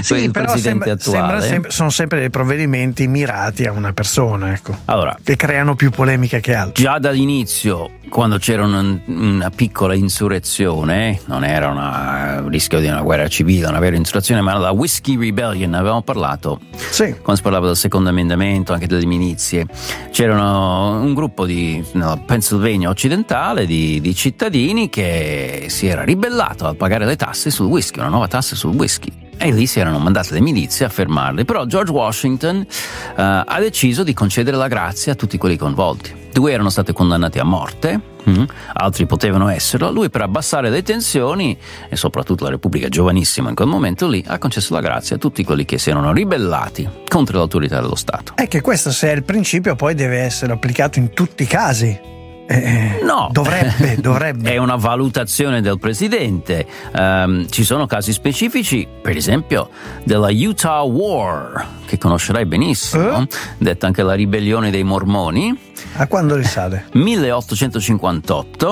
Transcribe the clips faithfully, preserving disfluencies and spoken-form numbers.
sì, il però presidente sembra, attuale. Sembra sem- sono sempre dei provvedimenti mirati a una persona, ecco, allora, che creano più polemica che altro. Già dall'inizio, quando c'era un, una piccola insurrezione, non era una, un rischio di una guerra civile, una vera insurrezione, ma la Whiskey Rebellion, ne avevamo parlato, sì. Quando si parlava del secondo emendamento, anche delle milizie. C'erano un gruppo di no, Pennsylvania occidentale di, di cittadini che si era ribellato a pagare le tasse sul whisky, una nuova tassa sul whisky. E lì si erano mandate le milizie a fermarli. Però George Washington uh, ha deciso di concedere la grazia a tutti quelli coinvolti. Due erano stati condannati a morte, mm, altri potevano esserlo. Lui, per abbassare le tensioni, e soprattutto la Repubblica giovanissima in quel momento lì, ha concesso la grazia a tutti quelli che si erano ribellati contro l'autorità dello Stato. È che questo, se è il principio, poi deve essere applicato in tutti i casi. Eh, no, dovrebbe, dovrebbe. È una valutazione del presidente. Um, ci sono casi specifici, per esempio della Utah War, che conoscerai benissimo, eh? detta anche la ribellione dei Mormoni. A quando risale? milleottocentocinquantotto.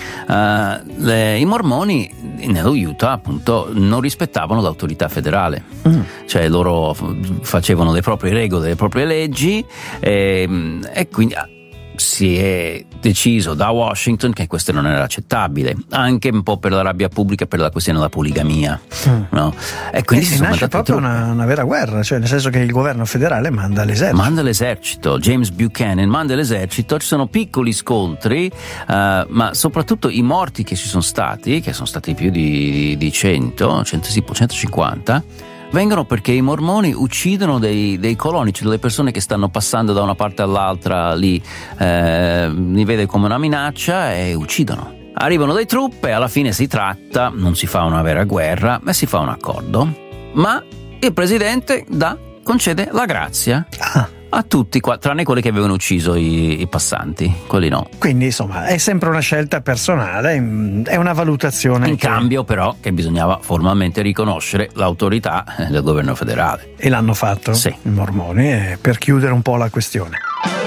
Uh, le, I Mormoni nello Utah appunto non rispettavano l'autorità federale, mm. cioè loro facevano le proprie regole, le proprie leggi, e, e quindi si è deciso da Washington che questo non era accettabile, anche un po' per la rabbia pubblica, per la questione della poligamia, mm. no? E quindi e si sono nasce proprio una, una vera guerra, cioè nel senso che il governo federale manda l'esercito. Manda l'esercito, James Buchanan manda l'esercito, ci sono piccoli scontri, uh, ma soprattutto i morti che ci sono stati, che sono stati più di, di cento, cento centocinquanta, vengono perché i mormoni uccidono dei, dei coloni, cioè delle persone che stanno passando da una parte all'altra lì, eh, li vede come una minaccia e uccidono. Arrivano le truppe, alla fine si tratta, non si fa una vera guerra, ma si fa un accordo. Ma il presidente dà, concede la grazia. Ah. A tutti qua, tranne quelli che avevano ucciso i, i passanti, quelli no. Quindi insomma è sempre una scelta personale, è una valutazione. In che... cambio però che bisognava formalmente riconoscere l'autorità del governo federale. E l'hanno fatto sì. i mormoni, eh, per chiudere un po' la questione.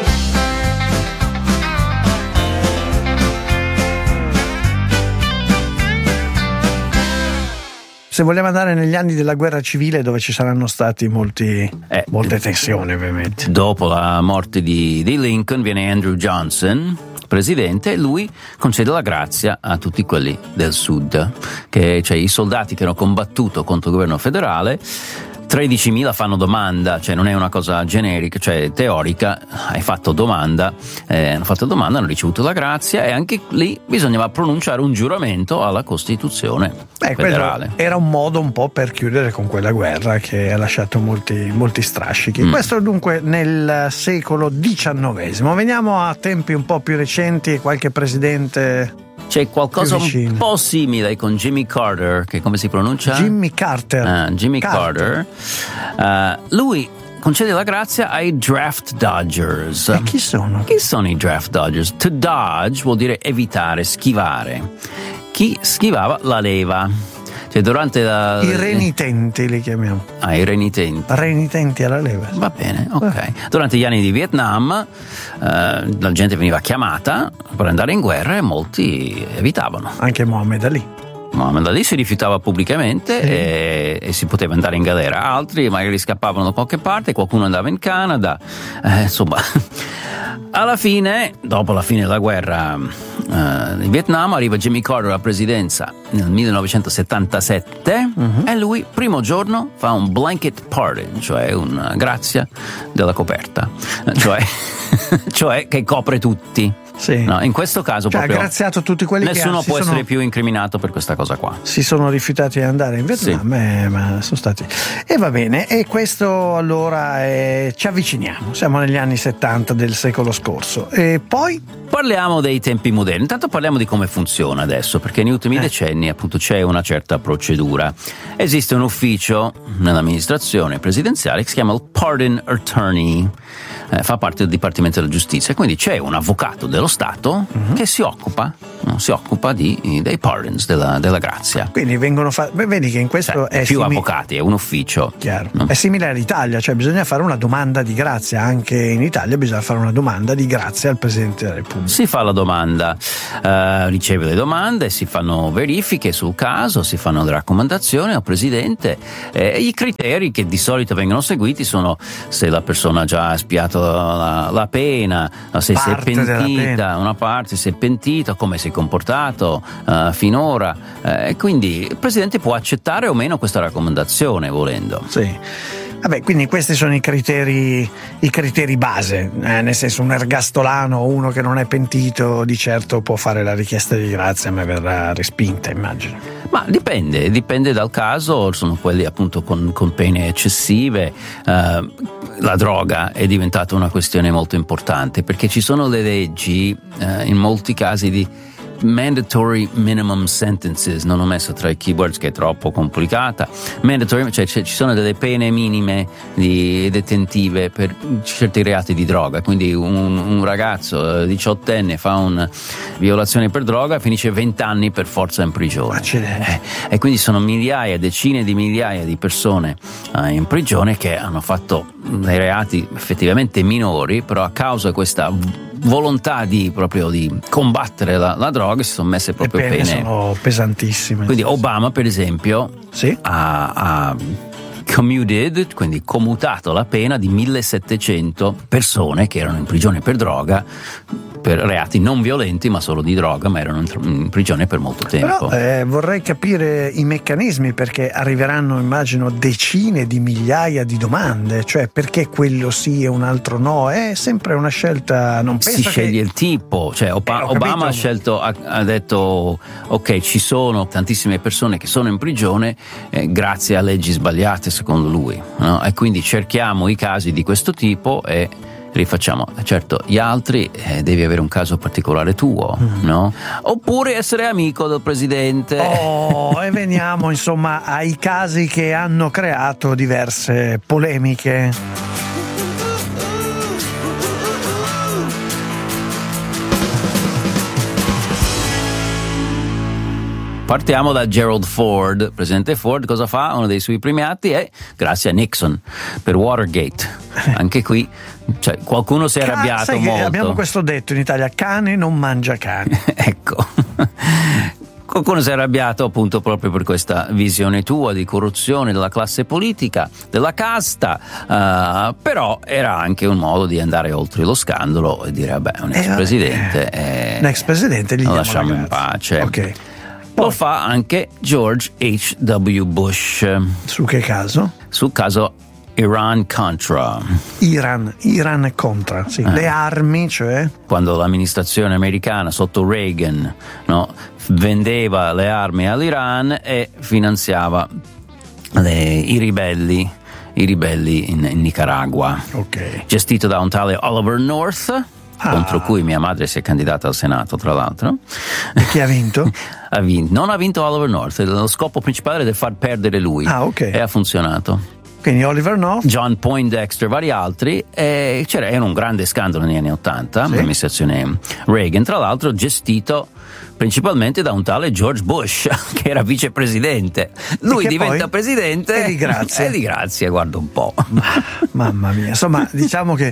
Se vogliamo andare negli anni della guerra civile, dove ci saranno stati molti, eh, molte tensioni ovviamente. Dopo la morte di, di Lincoln viene Andrew Johnson presidente, e lui concede la grazia a tutti quelli del sud, che, cioè i soldati che hanno combattuto contro il governo federale. tredicimila fanno domanda, cioè non è una cosa generica, cioè teorica, hai fatto domanda, eh, hanno fatto domanda, hanno ricevuto la grazia, e anche lì bisognava pronunciare un giuramento alla Costituzione Beh, federale. Era un modo un po' per chiudere con quella guerra che ha lasciato molti, molti strascichi. Mm. Questo dunque nel secolo diciannovesimo. Veniamo a tempi un po' più recenti, qualche presidente... C'è qualcosa un po' simile con Jimmy Carter, che come si pronuncia? Jimmy Carter. Uh, Jimmy Carter. Carter. Uh, lui concede la grazia ai draft dodgers. E chi sono? Chi sono i draft dodgers? To dodge vuol dire evitare, schivare. Chi schivava la leva. Cioè durante la... I renitenti li chiamiamo. Ah, i renitenti. Renitenti alla leva. Va bene, ok. Durante gli anni di Vietnam eh, la gente veniva chiamata per andare in guerra e molti evitavano. Anche Muhammad Ali. Muhammad Ali si rifiutava pubblicamente, sì. e, e si poteva andare in galera. Altri magari scappavano da qualche parte, qualcuno andava in Canada, eh, insomma. Alla fine, dopo la fine della guerra uh, in Vietnam, arriva Jimmy Carter alla presidenza nel millenovecentosettantasette, uh-huh. e lui, primo giorno, fa un blanket pardon, cioè una grazia della coperta, cioè, cioè che copre tutti. Sì. No, in questo caso cioè, proprio ha graziato tutti quelli nessuno che può si essere sono, più incriminato per questa cosa qua. Si sono rifiutati di andare in Vietnam, sì. eh, ma sono stati. E va bene, e questo allora eh, ci avviciniamo. Siamo negli anni settanta del secolo scorso. E poi parliamo dei tempi moderni. Intanto parliamo di come funziona adesso, perché negli ultimi eh. decenni appunto c'è una certa procedura. Esiste un ufficio nell'amministrazione presidenziale che si chiama il Pardon Attorney. eh, fa parte del Dipartimento della Giustizia, quindi c'è un avvocato dello Stato uh-huh. che si occupa no, si occupa di, dei pardons, della, della grazia. Quindi vengono fatti, vedi che in questo cioè, è più simi- avvocati, è un ufficio. Chiaro. No? È simile all'Italia, cioè bisogna fare una domanda di grazia, anche in Italia bisogna fare una domanda di grazia al Presidente della Repubblica. Si fa la domanda, uh, riceve le domande, si fanno verifiche sul caso, si fanno le raccomandazioni al Presidente. Eh, I criteri che di solito vengono seguiti sono se la persona ha già espiato la, la pena, se si è pentita, una parte, se è pentita, come si è comportato uh, finora. Eh, quindi il Presidente può accettare o meno questa raccomandazione, volendo. Sì. Vabbè, quindi questi sono i criteri, i criteri base, eh, nel senso un ergastolano o uno che non è pentito di certo può fare la richiesta di grazia ma verrà respinta, immagino. Ma dipende, dipende dal caso, sono quelli appunto con, con pene eccessive. Uh, la droga è diventata una questione molto importante perché ci sono le leggi uh, in molti casi di mandatory minimum sentences, non ho messo tra i keywords che è troppo complicata. Mandatory, cioè, cioè ci sono delle pene minime di detentive per certi reati di droga, quindi un, un ragazzo diciottenne fa una violazione per droga, finisce venti anni per forza in prigione. Eh, e quindi sono migliaia, decine di migliaia di persone eh, in prigione che hanno fatto dei reati effettivamente minori, però a causa di questa volontà di proprio di combattere la, la droga si sono messe proprio le pene, pene sono pesantissime. Quindi Obama per esempio sì? ha, ha commuted, quindi commutato la pena di millesettecento persone che erano in prigione per droga, per reati non violenti ma solo di droga, ma erano in prigione per molto tempo. Però eh, vorrei capire i meccanismi, perché arriveranno immagino decine di migliaia di domande, cioè perché quello sì e un altro no, è sempre una scelta, non penso si che... sceglie il tipo, cioè Oba- eh, Obama ha scelto, ha, ha detto ok, ci sono tantissime persone che sono in prigione eh, grazie a leggi sbagliate secondo lui, no? E quindi cerchiamo i casi di questo tipo e rifacciamo. Certo, gli altri eh, devi avere un caso particolare tuo, mm. no? Oppure essere amico del presidente. Oh, e veniamo insomma ai casi che hanno creato diverse polemiche. Partiamo da Gerald Ford. Presidente Ford cosa fa? Uno dei suoi primi atti è grazie a Nixon per Watergate. Anche qui cioè, qualcuno si è arrabbiato Sai molto. Che abbiamo questo detto in Italia: cane non mangia cane. Ecco. Qualcuno si è arrabbiato appunto proprio per questa visione tua di corruzione della classe politica, della casta, uh, però era anche un modo di andare oltre lo scandalo e dire vabbè, un ex presidente eh, un ex presidente gli lo diamo lasciamo in pace. Ok. Lo fa anche George H W Bush. Su che caso? Sul caso Iran-Contra. Iran, Iran Contra, sì. Eh. Le armi, cioè? Quando l'amministrazione americana sotto Reagan, no, vendeva le armi all'Iran e finanziava le, i ribelli, i ribelli in, in Nicaragua. Ok. Gestito da un tale Oliver North. Ah. Contro cui mia madre si è candidata al Senato, tra l'altro. E chi ha vinto? ha vinto? Non ha vinto Oliver North, lo scopo principale era di far perdere lui. Ah, ok. E ha funzionato. Quindi Oliver North, John Poindexter, vari altri, e c'era era un grande scandalo negli anni Ottanta, sì. L'amministrazione Reagan, tra l'altro gestito principalmente da un tale George Bush, che era vicepresidente. Lui diventa poi? presidente e di grazia. E di grazia, guarda un po'. Mamma mia, insomma, diciamo che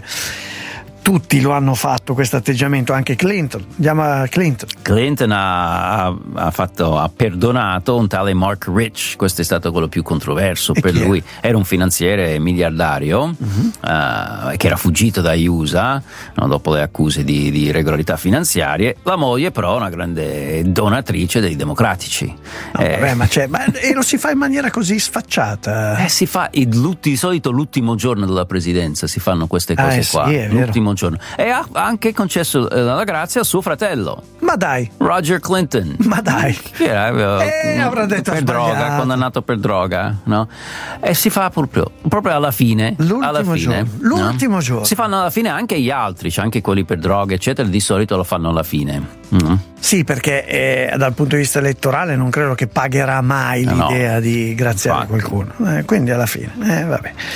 tutti lo hanno fatto questo atteggiamento, anche Clinton. Andiamo a Clinton. Clinton ha, ha, fatto, ha perdonato un tale Mark Rich, questo è stato quello più controverso e per lui. Era un finanziere miliardario uh-huh. uh, che era fuggito dagli U S A, no, dopo le accuse di, di irregolarità finanziarie. La moglie però una grande donatrice dei democratici. No, eh, vabbè, ma, c'è, ma e lo si fa in maniera così sfacciata? Eh, si fa il, di solito l'ultimo giorno della presidenza si fanno queste cose ah, eh, qua. Sì, è vero. L'ultimo giorno. E ha anche concesso la grazia al suo fratello. Ma dai. Roger Clinton. Ma dai. Che era, eh, avrà detto per droga, condannato per droga, no? E si fa proprio, proprio alla fine. L'ultimo alla fine, giorno. L'ultimo no? giorno. Si fanno alla fine anche gli altri, cioè anche quelli per droga, eccetera, di solito lo fanno alla fine. Mm. Sì, perché eh, dal punto di vista elettorale non credo che pagherà mai l'idea no, di graziare infatti. qualcuno. Eh, quindi alla fine, eh, vabbè.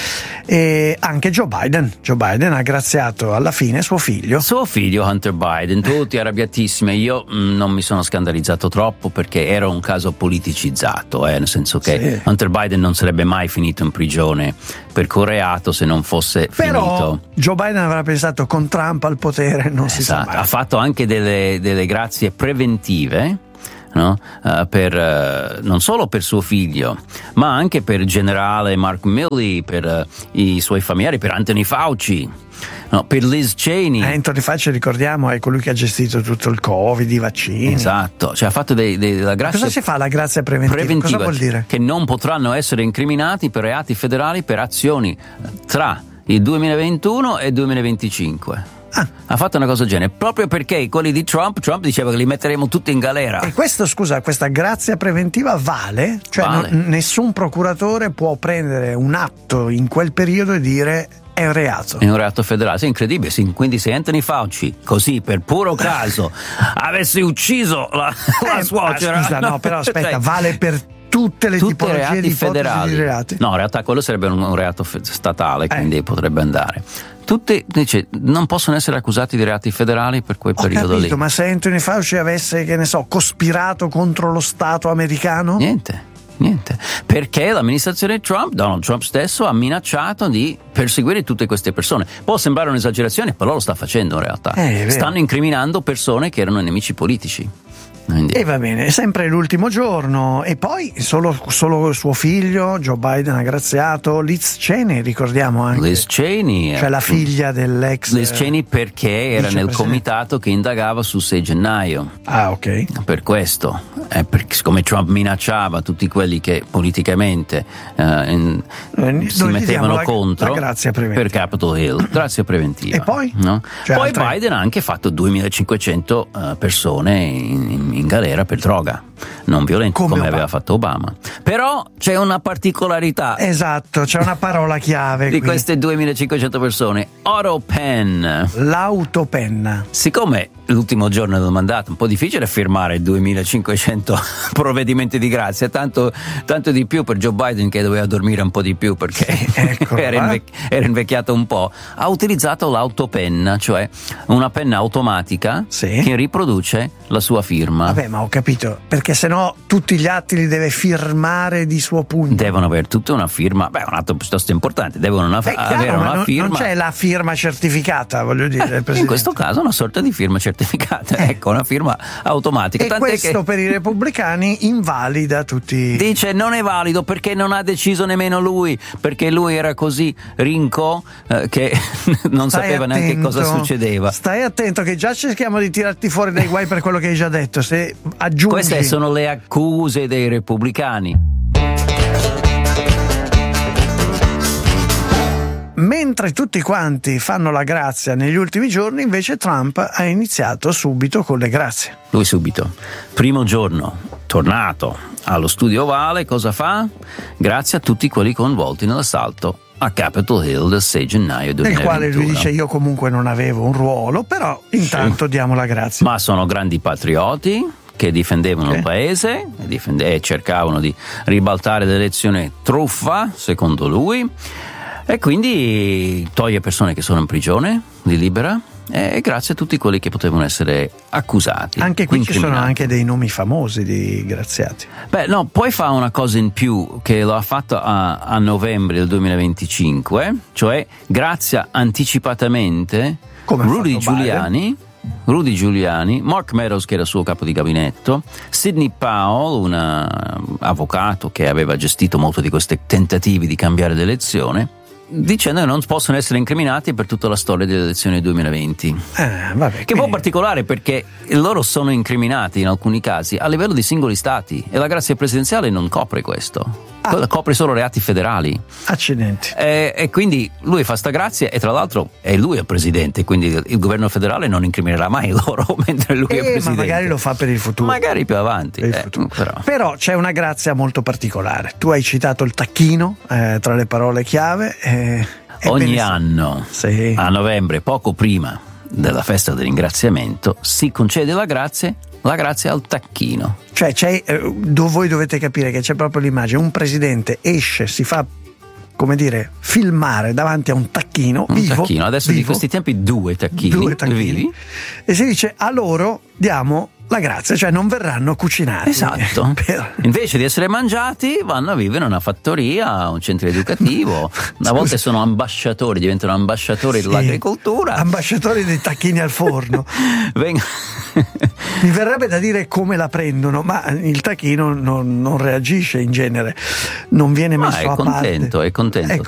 E anche Joe Biden. Joe Biden ha graziato alla fine suo figlio. Suo figlio Hunter Biden, tutti arrabbiatissimi. Io mh, non mi sono scandalizzato troppo perché era un caso politicizzato, eh, nel senso che sì. Hunter Biden non sarebbe mai finito in prigione per quel reato se non fosse Però finito. Joe Biden avrà pensato con Trump al potere, non esatto. si sa mai. Ha fatto anche delle, delle grazie preventive. No? Uh, per, uh, non solo per suo figlio, ma anche per il generale Mark Milley, per uh, i suoi familiari, per Anthony Fauci, no? Per Liz Cheney. Eh, Anthony Fauci, ricordiamo, è colui che ha gestito tutto il Covid, i vaccini. Esatto, cioè ha fatto dei, dei, della grazia. Cosa si fa la grazia preventiva? preventiva? Cosa vuol dire? Che non potranno essere incriminati per reati federali per azioni tra il duemilaventuno e il duemilaventicinque. Ah. Ha fatto una cosa del genere proprio perché quelli di Trump Trump diceva che li metteremo tutti in galera. E questo, scusa, questa grazia preventiva vale? Cioè vale. Non, nessun procuratore può prendere un atto in quel periodo e dire è un reato. È un reato federale, sì, incredibile. Sì, quindi se Anthony Fauci, così per puro caso, avesse ucciso la, la eh, suocera. Scusa, no, però aspetta, cioè, vale per tutte le tutte tipologie reati di federali. Di reati? No, in realtà quello sarebbe un, un reato fe- statale, quindi eh. potrebbe andare. Tutti, dice, non possono essere accusati di reati federali per quel Ho periodo capito, lì. Ma se Anthony Fauci avesse, che ne so, cospirato contro lo Stato americano? Niente. Niente, perché l'amministrazione Trump, Donald Trump stesso, ha minacciato di perseguire tutte queste persone. Può sembrare un'esagerazione, però lo sta facendo in realtà. Eh, Stanno incriminando persone che erano nemici politici. Quindi. E va bene, è sempre l'ultimo giorno. E poi solo, solo suo figlio, Joe Biden, ha graziato Liz Cheney, ricordiamo anche. Liz Cheney. Cioè la figlia dell'ex. Liz Cheney perché era nel comitato che indagava sul sei gennaio. Ah, ok. Per questo. Eh, perché siccome Trump minacciava tutti quelli che politicamente eh, in, eh, si mettevano la, contro la per Capitol Hill. Grazia preventiva. E poi? No? Cioè poi altre... Biden ha anche fatto duemilacinquecento uh, persone in, in in galera per droga non violenta come, come aveva fatto Obama. Però c'è una particolarità. Esatto, c'è una parola chiave di qui. queste duemilacinquecento persone. AutoPen. L'autopenna. Siccome l'ultimo giorno del mandato è un po' difficile firmare duemilacinquecento provvedimenti di grazia, tanto, tanto di più per Joe Biden che doveva dormire un po' di più perché ecco, era, invec- era invecchiato un po', ha utilizzato l'autopenna, cioè una penna automatica sì. che riproduce la sua firma. Vabbè, ma ho capito, perché sennò tutti gli atti li deve firmare di suo pugno. Devono avere tutta una firma, beh, è un atto piuttosto importante, devono una, eh, avere chiaro, una non, firma. Non c'è la firma certificata, voglio dire. Eh, in questo caso una sorta di firma certificata, eh. ecco, una firma automatica. E Tant'è questo che per i repubblicani invalida tutti. Dice non è valido perché non ha deciso nemmeno lui, perché lui era così rinco eh, che non Stai sapeva attento, neanche cosa succedeva. Stai attento che già cerchiamo di tirarti fuori dai guai per quello che hai già detto. Se aggiungi... Queste sono le accuse dei repubblicani. Mentre tutti quanti fanno la grazia negli ultimi giorni, invece Trump ha iniziato subito con le grazie. Lui subito, primo giorno, tornato allo studio ovale, cosa fa? Grazie a tutti quelli coinvolti nell'assalto a Capitol Hill del sei gennaio duemilaventuno. Nel quale lui dice io comunque non avevo un ruolo, però intanto sì. diamo la grazia. Ma sono grandi patrioti che difendevano okay. il paese e, difende- e cercavano di ribaltare l'elezione truffa, secondo lui. E quindi toglie persone che sono in prigione, li libera, e grazie a tutti quelli che potevano essere accusati. Anche qui ci sono anche dei nomi famosi di graziati. Beh, no, poi fa una cosa in più che lo ha fatto a, a novembre del duemilaventicinque, cioè grazia anticipatamente come Rudy Giuliani. Rudy Giuliani, Mark Meadows che era suo capo di gabinetto, Sidney Powell, un uh, avvocato che aveva gestito molto di questi tentativi di cambiare l'elezione, dicendo che non possono essere incriminati per tutta la storia delle elezioni duemilaventi. Eh, vabbè, che è un po' particolare perché loro sono incriminati in alcuni casi a livello di singoli stati e la grazia presidenziale non copre questo. Ah. Copre solo reati federali. Accidenti. E, e quindi lui fa sta grazia e tra l'altro è lui il presidente, quindi il governo federale non incriminerà mai loro mentre lui eh, è presidente. Ma magari lo fa per il futuro. Magari più avanti. Eh, però. però c'è una grazia molto particolare. Tu hai citato il tacchino eh, tra le parole chiave. Eh, Ogni anno, sì. a novembre, poco prima della festa del ringraziamento, si concede la grazia la grazia al tacchino. Cioè c'è, eh, voi dovete capire che c'è proprio l'immagine, un presidente esce, si fa come dire, filmare davanti a un tacchino un vivo, tacchino, adesso vivo, di questi tempi due tacchini, due tacchini vivi, e si dice a loro diamo la grazia, cioè non verranno cucinati. Esatto. Per... Invece di essere mangiati vanno a vivere in una fattoria, un centro educativo. Una volta sono ambasciatori, diventano ambasciatori sì, dell'agricoltura. Ambasciatori dei tacchini al forno. Vengo... Mi verrebbe da dire come la prendono, ma il tacchino non, non reagisce in genere, non viene messo ah, è a contento, parte. È contento, è contento.